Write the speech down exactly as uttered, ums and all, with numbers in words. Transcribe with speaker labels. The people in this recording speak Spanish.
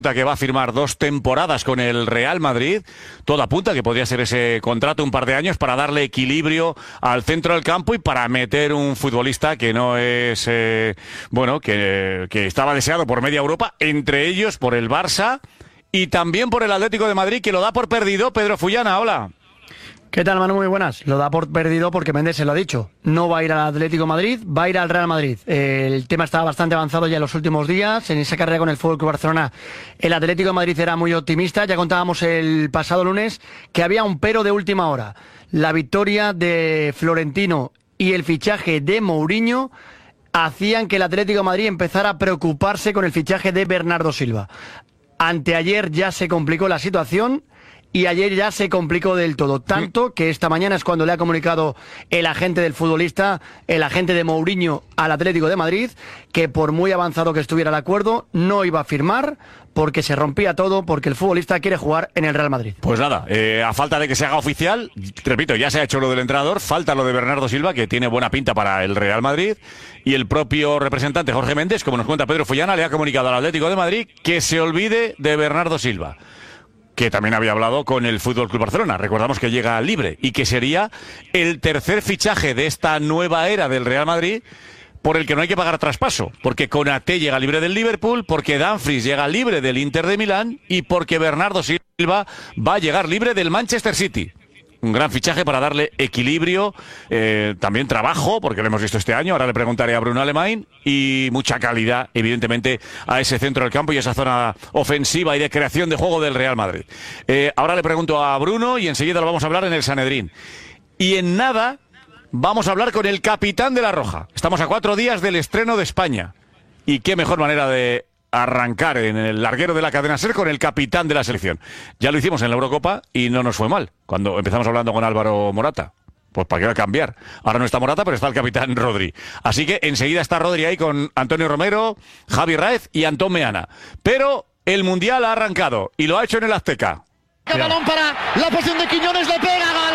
Speaker 1: que va a firmar dos temporadas con el Real Madrid. Todo apunta que podría ser ese contrato un par de años para darle equilibrio al centro del campo y para meter un futbolista que no es, eh, bueno, que, que estaba deseado por media Europa, entre ellos por el Barça y también por el Atlético de Madrid, que lo da por perdido. Pedro Fullana, hola.
Speaker 2: ¿Qué tal, Manu? Muy buenas. Lo da por perdido porque Méndez se lo ha dicho. No va a ir al Atlético de Madrid, va a ir al Real Madrid. Eh, el tema estaba bastante avanzado ya en los últimos días. En esa carrera con el F C Barcelona, el Atlético de Madrid era muy optimista. Ya contábamos el pasado lunes que había un pero de última hora. La victoria de Florentino y el fichaje de Mourinho hacían que el Atlético de Madrid empezara a preocuparse con el fichaje de Bernardo Silva. Anteayer ya se complicó la situación. Y ayer ya se complicó del todo, tanto que esta mañana es cuando le ha comunicado el agente del futbolista, el agente de Mourinho al Atlético de Madrid, que por muy avanzado que estuviera el acuerdo, no iba a firmar porque se rompía todo, porque el futbolista quiere jugar en el Real Madrid.
Speaker 1: Pues nada, eh, a falta de que se haga oficial, repito, ya se ha hecho lo del entrenador, falta lo de Bernardo Silva, que tiene buena pinta para el Real Madrid, y el propio representante Jorge Méndez, como nos cuenta Pedro Fullana, le ha comunicado al Atlético de Madrid que se olvide de Bernardo Silva, que también había hablado con el F C Barcelona. Recordamos que llega libre y que sería el tercer fichaje de esta nueva era del Real Madrid por el que no hay que pagar traspaso, porque Konaté llega libre del Liverpool, porque Dumfries llega libre del Inter de Milán y porque Bernardo Silva va a llegar libre del Manchester City. Un gran fichaje para darle equilibrio, eh, también trabajo, porque lo hemos visto este año, ahora le preguntaré a Bruno Alemany, y mucha calidad, evidentemente, a ese centro del campo y esa zona ofensiva y de creación de juego del Real Madrid. Eh, ahora le pregunto a Bruno y enseguida lo vamos a hablar en el Sanedrín. Y en nada vamos a hablar con el capitán de La Roja. Estamos a cuatro días del estreno de España. Y qué mejor manera de arrancar en el larguero de la cadena SER con el capitán de la selección. Ya lo hicimos en la Eurocopa y no nos fue mal, cuando empezamos hablando con Álvaro Morata. Pues para qué va a cambiar. Ahora no está Morata, pero está el capitán Rodri. Así que enseguida está Rodri ahí con Antonio Romero, Javi Raez y Antón Meana. Pero el Mundial ha arrancado y lo ha hecho en el Azteca.
Speaker 3: Balón para la posición de Quiñones, le pega,